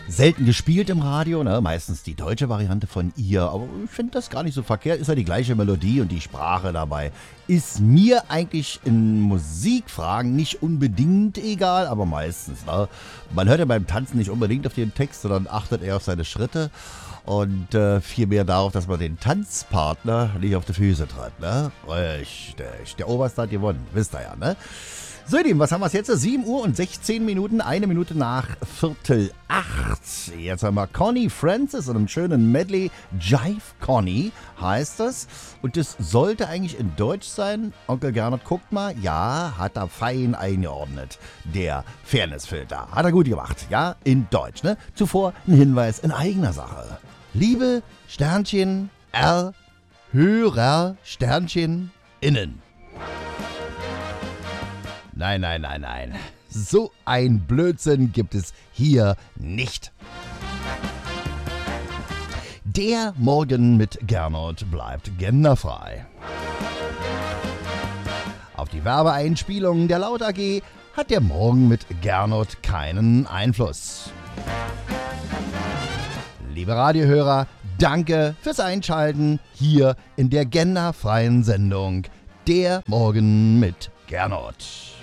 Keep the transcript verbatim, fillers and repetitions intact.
selten gespielt im Radio, ne? Meistens die deutsche Variante von ihr, aber ich finde das gar nicht so verkehrt, ist ja die gleiche Melodie und die Sprache dabei. Ist mir eigentlich in Musikfragen nicht unbedingt egal, aber meistens. Ne? Man hört ja beim Tanzen nicht unbedingt auf den Text, sondern achtet eher auf seine Schritte und äh, vielmehr darauf, dass man den Tanzpartner nicht auf die Füße tritt. Ne? Richtig, der Oberste hat gewonnen, wisst ihr ja, ne? So, ihr Lieben, was haben wir jetzt? sieben Uhr und sechzehn Minuten, eine Minute nach Viertel acht. Jetzt haben wir Connie Francis und einem schönen Medley. Jive Connie heißt das. Und das sollte eigentlich in Deutsch sein. Onkel Gernot, guckt mal. Ja, hat er fein eingeordnet. Der Fairnessfilter. Hat er gut gemacht. Ja, in Deutsch. Ne? Zuvor ein Hinweis in eigener Sache. Liebe Sternchen R, Hörer Sternchen innen. Nein, nein, nein, nein. So ein Blödsinn gibt es hier nicht. Der Morgen mit Gernot bleibt genderfrei. Auf die Werbeeinspielungen der Laut A G hat der Morgen mit Gernot keinen Einfluss. Liebe Radiohörer, danke fürs Einschalten hier in der genderfreien Sendung Der Morgen mit Gernot.